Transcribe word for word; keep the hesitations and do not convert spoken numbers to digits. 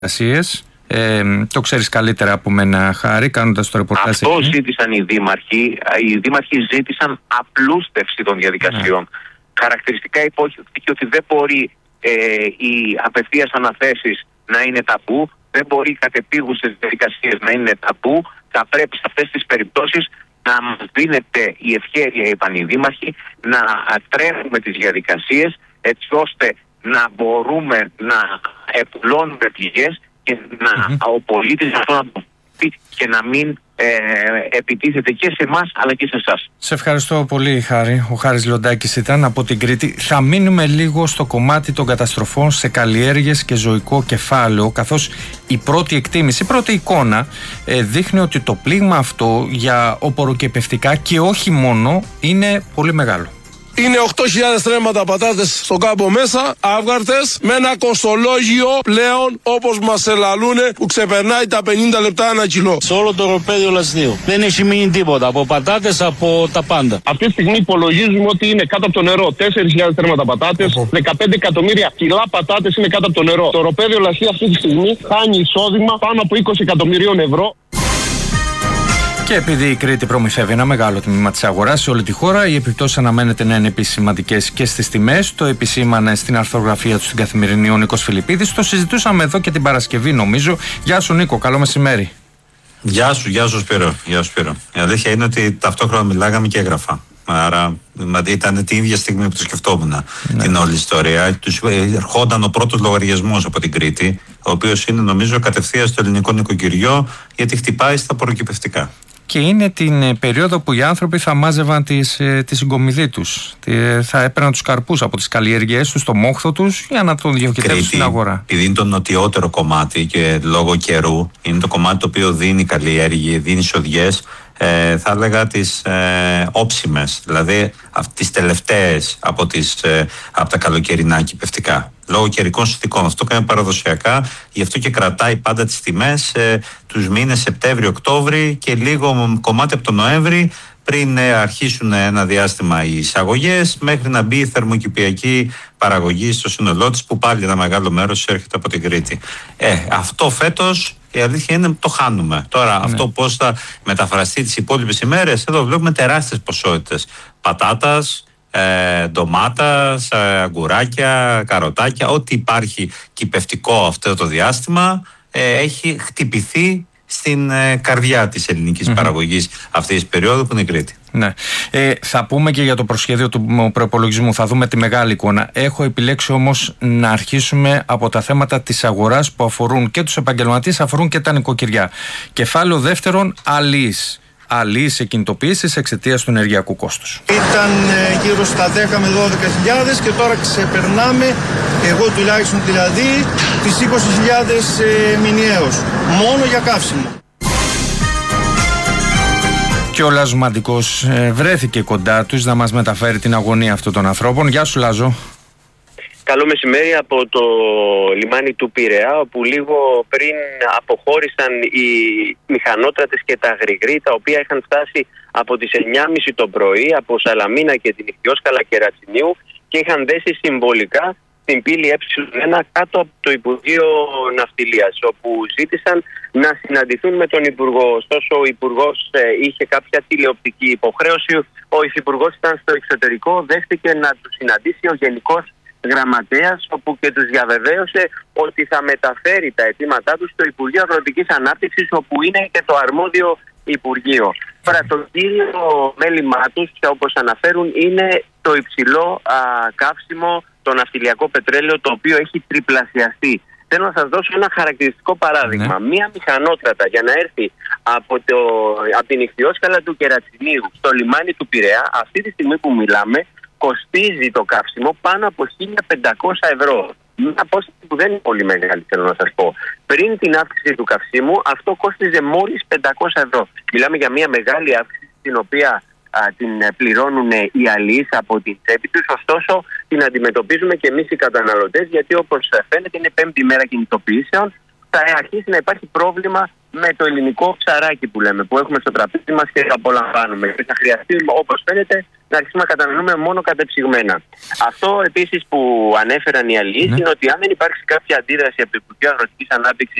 διαδικασίες. Ε, το ξέρεις καλύτερα από μένα, Χάρη, κάνοντας το ρεπορτάζ. Αυτό εκεί. ζήτησαν οι δήμαρχοι. Οι δήμαρχοι ζήτησαν απλούστευση των διαδικασιών. Ναι. Χαρακτηριστικά υπόθηκε ότι δεν μπορεί ε, οι απευθείας αναθέσεις να είναι ταμπού, δεν μπορεί οι κατεπίγουσες διαδικασίες να είναι ταμπού. Θα πρέπει σε αυτές τις περιπτώσεις να μας δίνεται η ευχέρεια, είπαν οι δήμαρχοι, να τρέχουμε τις διαδικασίες έτσι ώστε να μπορούμε να επουλώνουμε πληγές και να, mm-hmm. ο πολίτης αυτό να το πει και να μην ε, επιτίθεται και σε εμάς αλλά και σε εσάς. Σε ευχαριστώ πολύ, Χάρη. Ο Χάρης Λιοντάκης ήταν από την Κρήτη. Θα μείνουμε λίγο στο κομμάτι των καταστροφών σε καλλιέργειες και ζωικό κεφάλαιο, καθώς η πρώτη εκτίμηση, η πρώτη εικόνα ε, δείχνει ότι το πλήγμα αυτό για οπωροκυπευτικά και όχι μόνο είναι πολύ μεγάλο. Είναι οκτώ χιλιάδες τρέμματα πατάτες στον κάμπο μέσα, αύγαρτες, με ένα κοστολόγιο πλέον όπως μας ελαλούνε που ξεπερνάει τα πενήντα λεπτά ένα κιλό. Σε όλο το οροπέδιο Λασδίου δεν έχει μείνει τίποτα, από πατάτες, από τα πάντα. Αυτή τη στιγμή υπολογίζουμε ότι είναι κάτω από το νερό τέσσερις χιλιάδες τρέμματα πατάτες, oh. δεκαπέντε εκατομμύρια κιλά πατάτες είναι κάτω από το νερό. Το οροπέδιο Λασδίου αυτή τη στιγμή χάνει εισόδημα πάνω από είκοσι εκατομμυρίων ευρώ. Και επειδή η Κρήτη προμηθεύει ένα μεγάλο τμήμα της αγοράς σε όλη τη χώρα, οι επιπτώσεις αναμένεται να είναι επίσης σημαντικές και στις τιμές. Το επισήμανε στην αρθρογραφία του στην Καθημερινή ο Νίκος Φιλιππίδης. Το συζητούσαμε εδώ και την Παρασκευή, νομίζω. Γεια σου, Νίκο, καλό μεσημέρι. Γεια σου, γεια σου Σπύρο. Γεια σου, Σπύρο. Η αλήθεια είναι ότι ταυτόχρονα μιλάγαμε και έγραφα. Άρα ήταν την ίδια στιγμή που το σκεφτόμουν, ναι, την όλη ιστορία. Τους ερχόταν ο πρώτος λογαριασμός από την Κρήτη, ο οποίος είναι νομίζω κατευθείαν στο ελληνικό νοικοκυριό, γιατί χτυπάει στα απορροκυπευτικά. Και είναι την περίοδο που οι άνθρωποι θα μάζευαν τις, τη συγκομιδή τους. Θα έπαιρναν τους καρπούς από τις καλλιέργειές τους, το μόχθο τους, για να τον διοχετεύσουν στην αγορά. Επειδή είναι το νοτιότερο κομμάτι και λόγω καιρού, είναι το κομμάτι το οποίο δίνει καλλιέργειες, δίνει εισοδιές, ε, θα έλεγα τις ε, όψιμες, δηλαδή τις τελευταίες από, τις, ε, από τα καλοκαιρινά κυπευτικά. Λόγω καιρικών συνθηκών. Αυτό κάνει παραδοσιακά, γι' αυτό και κρατάει πάντα τις τιμές ε, τους μήνες Σεπτέμβρη-Οκτώβρη και λίγο κομμάτι από τον Νοέμβρη, πριν ε, αρχίσουν ένα διάστημα οι εισαγωγές, μέχρι να μπει η θερμοκηπιακή παραγωγή στο σύνολό της, που πάλι ένα μεγάλο μέρος έρχεται από την Κρήτη. Ε, αυτό φέτος η αλήθεια είναι το χάνουμε. Τώρα, ναι, αυτό πώς θα μεταφραστεί τις υπόλοιπες ημέρες, εδώ βλέπουμε τεράστιες ποσότητες πατάτας, Ε, ντομάτας, ε, αγκουράκια, καροτάκια, ό,τι υπάρχει κυπευτικό αυτό το διάστημα ε, έχει χτυπηθεί στην ε, καρδιά της ελληνικής mm-hmm. παραγωγής αυτής της περίοδου που είναι η Κρήτη. Ναι. Ε, θα πούμε και για το προσχέδιο του προϋπολογισμού, θα δούμε τη μεγάλη εικόνα. Έχω επιλέξει όμως να αρχίσουμε από τα θέματα της αγοράς που αφορούν και τους επαγγελματίες, αφορούν και τα νοικοκυριά. Κεφάλαιο δεύτερον, αλείς. Αλείς κινητοποιήσεις εξαιτίας του ενεργειακού κόστους. Ήταν ε, γύρω στα δέκα με δώδεκα χιλιάδες και τώρα ξεπερνάμε, εγώ τουλάχιστον δηλαδή, τις είκοσι χιλιάδες ε, μηνιαίως. Μόνο για καύσιμο. Και ο Λαζομαντικός ε, βρέθηκε κοντά τους να μας μεταφέρει την αγωνία αυτών των ανθρώπων. Γεια σου, Λάζο. Καλό μεσημέρι από το λιμάνι του Πειραιά, όπου λίγο πριν αποχώρησαν οι μηχανότρατες και τα γρηγροί, τα οποία είχαν φτάσει από τις εννιά και μισή το πρωί από Σαλαμίνα και την Ιχθυόσκαλα και Ρατσινίου και είχαν δέσει συμβολικά στην πύλη Ε ένα κάτω από το Υπουργείο Ναυτιλίας, όπου ζήτησαν να συναντηθούν με τον Υπουργό. Ωστόσο ο Υπουργός ε, είχε κάποια τηλεοπτική υποχρέωση, ο Υφυπουργός ήταν στο εξωτερικό, δέχτηκε να του συναντήσει ο Γενικός Γραμματέας, όπου και τους διαβεβαίωσε ότι θα μεταφέρει τα αιτήματά τους στο Υπουργείο Αγροτικής Ανάπτυξης, όπου είναι και το αρμόδιο Υπουργείο. Τώρα το κύριο μέλημά τους, όπως αναφέρουν, είναι το υψηλό α, καύσιμο, το ναυτιλιακό πετρέλαιο, το οποίο έχει τριπλασιαστεί. Θέλω να σας δώσω ένα χαρακτηριστικό παράδειγμα. Ναι. Μία μηχανότρατα για να έρθει από, το, από την Ιχθυόσκαλα του Κερατσινίου στο λιμάνι του Πειραιά, αυτή τη στιγμή που μιλάμε, κοστίζει το καύσιμο πάνω από χίλια πεντακόσια ευρώ. Μια απόσταση που δεν είναι πολύ μεγάλη, θέλω να σας πω. Πριν την αύξηση του καυσίμου, αυτό κόστιζε μόλις πεντακόσια ευρώ. Μιλάμε για μια μεγάλη αύξηση, την οποία α, την πληρώνουν οι αλείς από την τσέπη τους. Ωστόσο, την αντιμετωπίζουμε και εμείς οι καταναλωτές, γιατί όπως φαίνεται είναι πέμπτη μέρα κινητοποιήσεων. Θα αρχίσει να υπάρχει πρόβλημα με το ελληνικό ψαράκι που λέμε, που έχουμε στο τραπέζι μας και το απολαμβάνουμε. Και θα χρειαστεί, όπως φαίνεται, να αρχίσουμε να καταναλώνουμε μόνο κατεψυγμένα. Αυτό επίσης που ανέφεραν οι αλληλείς, ναι, είναι ότι αν δεν υπάρξει κάποια αντίδραση από το Υπουργείο Αγροτικής Ανάπτυξης